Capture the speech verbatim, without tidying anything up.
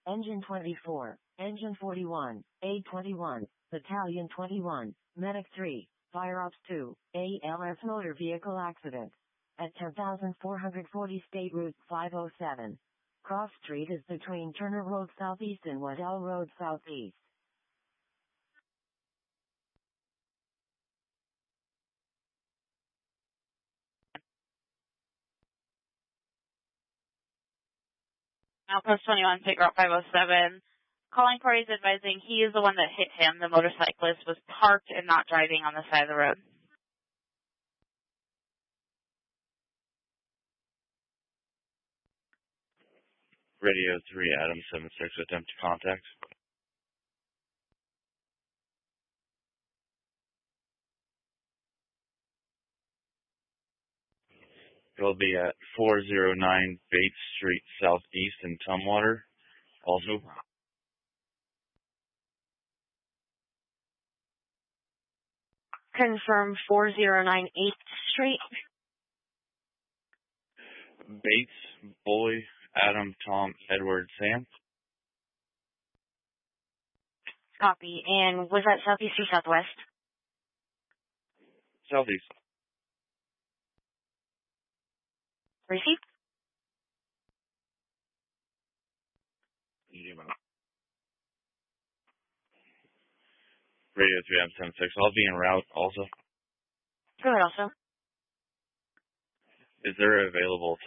Engine twenty-four, Engine forty-one, A twenty-one, Battalion twenty-one, Medic three, Fire Ops two, A L S Motor Vehicle Accident. At ten thousand four hundred forty State Route five oh seven. Cross Street is between Turner Road Southeast and Waddell Road Southeast. Outpost twenty-one, State Route five oh seven. Calling parties advising he is the one that hit him. The motorcyclist was parked and not driving on the side of the road. Radio three, Adam seven six, attempt to contact. It'll be at four oh nine Bates Street Southeast in Tumwater. Also, Confirm four oh nine eighth Street. Bates, Boy, Adam, Tom, Edward, Sam. Copy. And was that southeast or southwest? Southeast. Received. Radio three, Adam seven six. I'll be en route also. Go ahead also. Is there available